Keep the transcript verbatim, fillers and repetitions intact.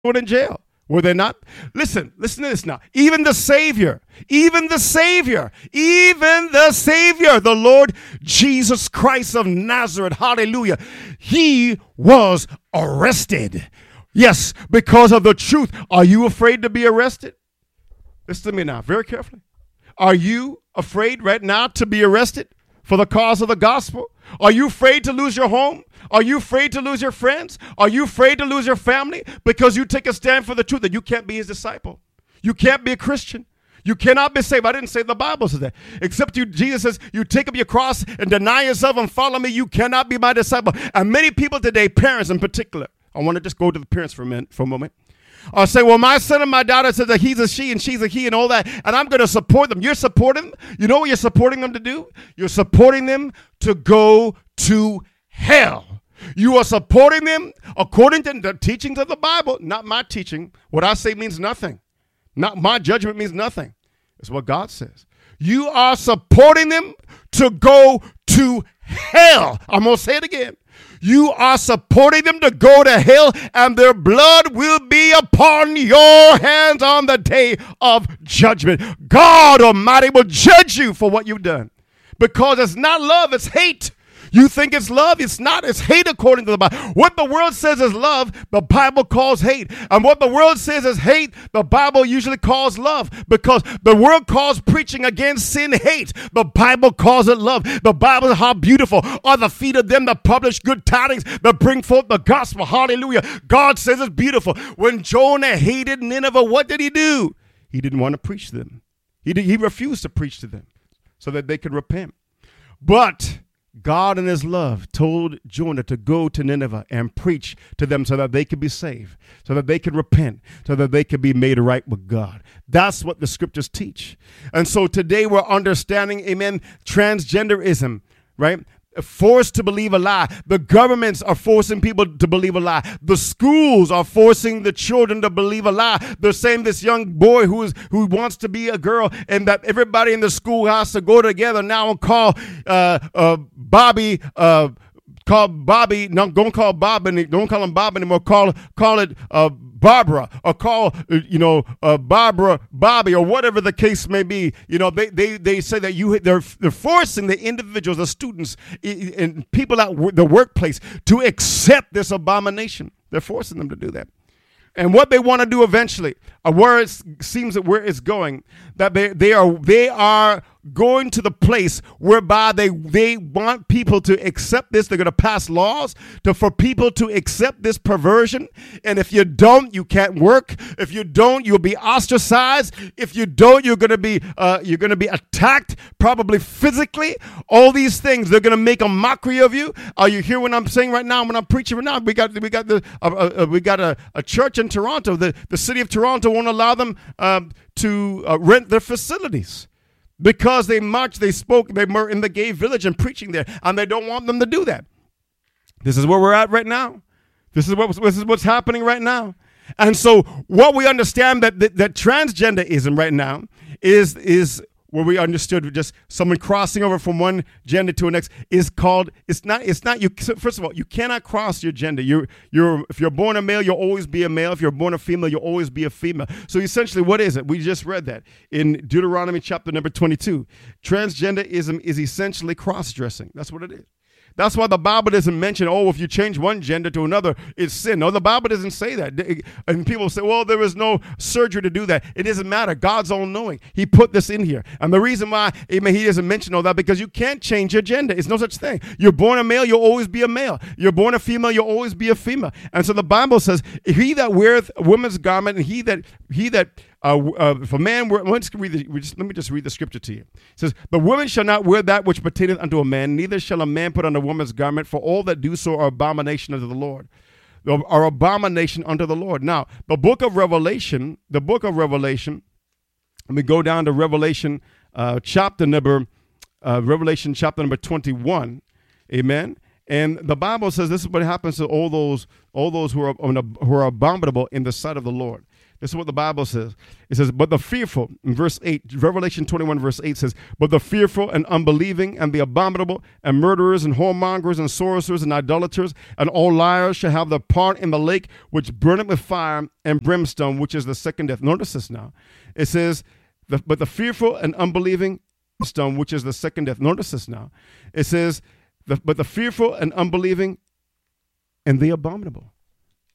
were in jail. Were they not? Listen, listen to this now. Even the Savior, even the Savior, even the Savior, the Lord Jesus Christ of Nazareth, hallelujah, he was arrested. Yes, because of the truth. Are you afraid to be arrested? Listen to me now, very carefully. Are you afraid right now to be arrested for the cause of the gospel? Are you afraid to lose your home? Are you afraid to lose your friends? Are you afraid to lose your family because you take a stand for the truth that you can't be his disciple? You can't be a Christian. You cannot be saved. I didn't say the Bible says that. Except you, Jesus says, you take up your cross and deny yourself and follow me. You cannot be my disciple. And many people today, parents in particular, I want to just go to the parents for a minute, for a moment. Or say, well, my son and my daughter says that he's a she and she's a he and all that, and I'm going to support them. You're supporting them. You know what you're supporting them to do? You're supporting them to go to hell. You are supporting them according to the teachings of the Bible, not my teaching. What I say means nothing. Not my judgment means nothing. It's what God says. You are supporting them to go to hell. I'm going to say it again. You are supporting them to go to hell, and their blood will be upon your hands on the day of judgment. God Almighty will judge you for what you've done, because it's not love, it's hate. You think it's love? It's not. It's hate according to the Bible. What the world says is love, the Bible calls hate. And what the world says is hate, the Bible usually calls love, because the world calls preaching against sin hate. The Bible calls it love. The Bible is how beautiful are the feet of them that publish good tidings, that bring forth the gospel. Hallelujah. God says it's beautiful. When Jonah hated Nineveh, what did he do? He didn't want to preach to them. He, did, he refused to preach to them so that they could repent. But God in his love told Jonah to go to Nineveh and preach to them so that they could be saved, so that they could repent, so that they could be made right with God. That's what the scriptures teach. And so today we're understanding, amen, transgenderism, right? Forced to believe a lie. The governments are forcing people to believe a lie. The schools are forcing the children to believe a lie. They're saying this young boy who is who wants to be a girl, and that everybody in the school has to go together now and call uh, uh, Bobby. Uh, call Bobby. No, don't call Bob. Don't call him Bob anymore. Call call it uh, Barbara, or call uh, you know uh, Barbara Bobby, or whatever the case may be. You know they they they say that you they're they're forcing the individuals, the students, and people at the workplace to accept this abomination. They're forcing them to do that. And what they want to do eventually, uh, where it seems that where it's going, that they they are they are going to the place whereby they they want people to accept this. They're going to pass laws to for people to accept this perversion. And if you don't, you can't work. If you don't, you'll be ostracized. If you don't, you're going to be uh, you're going to be attacked, probably physically. All these things, they're going to make a mockery of you. Are you hear what I'm saying right now? When I'm preaching right now, we got we got the uh, uh, we got a, a church in Toronto. The the city of Toronto won't allow them um, to uh, rent their facilities, because they marched, they spoke, they were in the gay village and preaching there, and they don't want them to do that. This is where we're at right now. This is what this is what's happening right now. And so what we understand that that, that transgenderism right now is is where we understood just someone crossing over from one gender to the next is called, it's not, it's not, you, first of all, you cannot cross your gender. You're, you're, if you're born a male, you'll always be a male. If you're born a female, you'll always be a female. So essentially, what is it? We just read that in Deuteronomy chapter number twenty-two. Transgenderism is essentially cross-dressing. That's what it is. That's why the Bible doesn't mention, oh, if you change one gender to another, it's sin. No, the Bible doesn't say that. And people say, well, there is no surgery to do that. It doesn't matter. God's all knowing. He put this in here. And the reason why, amen, he doesn't mention all that, because you can't change your gender. It's no such thing. You're born a male, you'll always be a male. You're born a female, you'll always be a female. And so the Bible says, he that weareth a woman's garment, and he that, he that, Uh, uh, if a man, wear, let's read the, just, let me just read the scripture to you. It says, the woman shall not wear that which pertaineth unto a man, neither shall a man put on a woman's garment, for all that do so are abomination unto the Lord. Are abomination unto the Lord. Now, the book of Revelation, the book of Revelation, let me go down to Revelation uh, chapter number, uh, Revelation chapter number twenty-one. Amen. And the Bible says this is what happens to all those, all those who are who are abominable in the sight of the Lord. This is what the Bible says. It says, but the fearful, in verse eight, Revelation twenty-one, verse eight says, but the fearful and unbelieving and the abominable and murderers and whoremongers and sorcerers and idolaters and all liars shall have their part in the lake which burneth with fire and brimstone, which is the second death. Notice this now. It says, the, but the fearful and unbelieving stone, which is the second death. Notice this now. It says, the, but the fearful and unbelieving and the abominable.